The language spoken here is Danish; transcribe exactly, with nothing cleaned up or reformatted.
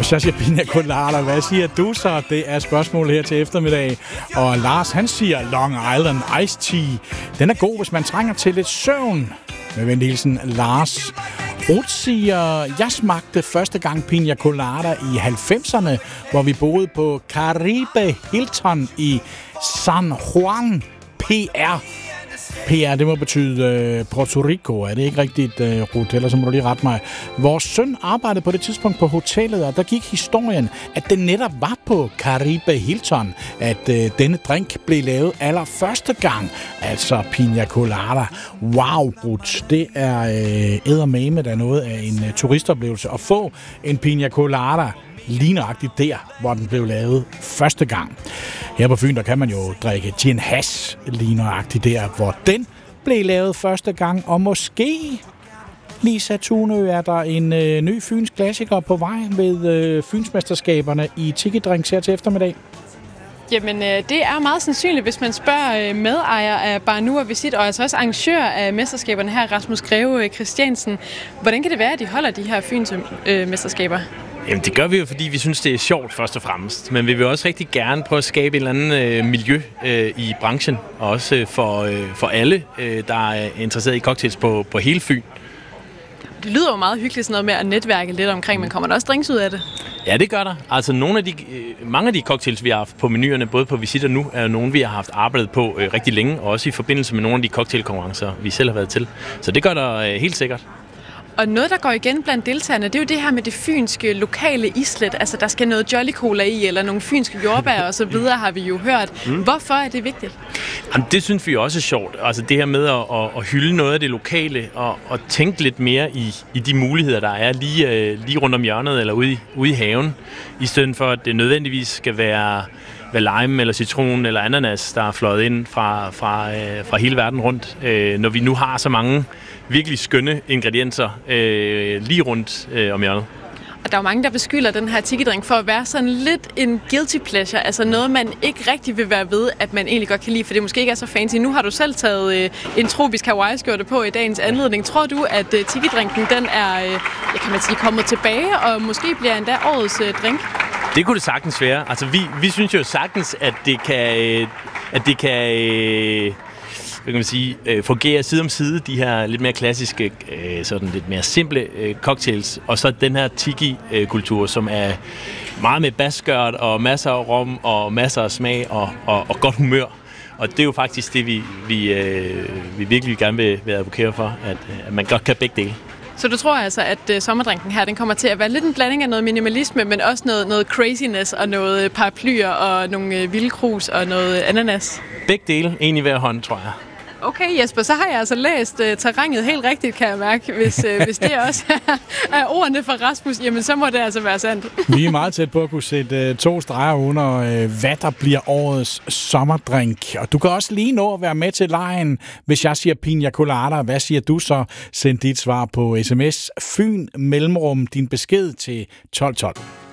hvis jeg siger pina colada, hvad siger du så? Det er spørgsmålet her til eftermiddag. Og Lars, han siger Long Island Iced Tea. Den er god, hvis man trænger til lidt søvn. Med venlig hilsen, Lars. Ruth siger, jeg smagte første gang pina colada i halvfemserne, hvor vi boede på Caribe Hilton i San Juan, P R. P R, det må betyde øh, Puerto Rico. Er det ikke rigtigt, øh, Ruth? Ellers så må du lige rette mig. Vores søn arbejdede på det tidspunkt på hotellet, og der gik historien, at det netop var på Caribe Hilton, at øh, denne drink blev lavet allerførste gang. Altså pina colada. Wow, Ruth. Det er øh, eddermame, der er noget af en øh, turistoplevelse at få en pina colada lige nøjagtigt der, hvor den blev lavet første gang. Her på Fyn, der kan man jo drikke gin hash lige nøjagtigt der, hvor den blev lavet første gang. Og måske, Lisa Tunø, er der en øh, ny Fyns klassiker på vej ved øh, Fynsmesterskaberne i Tiki-drinks her til eftermiddag. Jamen, øh, det er meget sandsynligt, hvis man spørger øh, medejer af Bar Nu og Visit, og altså også arrangør af mesterskaberne her, Rasmus Greve Christiansen. Hvordan kan det være, at de holder de her Fyns øh, mesterskaber? Jamen, det gør vi jo, fordi vi synes, det er sjovt først og fremmest. Men vi vil også rigtig gerne prøve at skabe et eller andet øh, miljø øh, i branchen. Og også øh, for, øh, for alle, øh, der er interesseret i cocktails på, på hele Fyn. Det lyder jo meget hyggeligt sådan noget med at netværke lidt omkring, men kommer der også drinks ud af det? Ja, det gør der. Altså, nogle af de, øh, mange af de cocktails, vi har haft på menuerne, både på Visit og Nu, er jo nogle, vi har haft arbejdet på øh, rigtig længe. Og også i forbindelse med nogle af de cocktailkonkurrencer, vi selv har været til. Så det gør der øh, helt sikkert. Og noget, der går igen blandt deltagerne, det er jo det her med det fynske lokale islet. Altså, der skal noget Jolly Cola i, eller nogle fynske jordbær og så videre, har vi jo hørt. Mm. Hvorfor er det vigtigt? Jamen, det synes vi også er sjovt. Altså, det her med at, at, at hylde noget af det lokale, og at tænke lidt mere i, i de muligheder, der er lige, uh, lige rundt om hjørnet, eller ude i, ude i haven, i stedet for, at det nødvendigvis skal være, være lime, eller citron, eller ananas, der er fløjet ind fra, fra, uh, fra hele verden rundt. Uh, når vi nu har så mange virkelig skønne ingredienser øh, lige rundt øh, om hjørnet. Og der er jo mange, der beskylder den her tiki-drink for at være sådan lidt en guilty pleasure, altså noget, man ikke rigtig vil være ved, at man egentlig godt kan lide, for det måske ikke er så fancy. Nu har du selv taget øh, en tropisk Hawaii-skjorte på i dagens anledning. Tror du, at øh, tiki-drinken, den er, øh, jeg kan man sige, kommet tilbage, og måske bliver endda årets øh, drink? Det kunne det sagtens være. Altså, vi, vi synes jo sagtens, at det kan... Øh, at det kan øh, hvad kan man sige, øh, fungerer side om side, de her lidt mere klassiske, øh, sådan lidt mere simple øh, cocktails, og så den her tiki-kultur, som er meget med basgørt og masser af rom og masser af smag og, og, og godt humør. Og det er jo faktisk det, vi, vi, øh, vi virkelig gerne vil, vil advokere for, at, at man godt kan begge dele. Så du tror altså, at uh, sommerdrinken her, den kommer til at være lidt en blanding af noget minimalisme, men også noget, noget craziness og noget paraplyer og nogle uh, vilde krus og noget ananas? Begge dele, en i hver hånd, tror jeg. Okay, Jesper, så har jeg altså læst uh, terrænet helt rigtigt, kan jeg mærke. Hvis, uh, hvis det også er ordene fra Rasmus, jamen så må det altså være sandt. Vi er meget tæt på at kunne sætte uh, to streger under, uh, hvad der bliver årets sommerdrink. Og du kan også lige nå at være med til lejen, hvis jeg siger pina colada. Hvad siger du så? Send dit svar på sms Fyn Mellemrum, din besked til tolv tolv.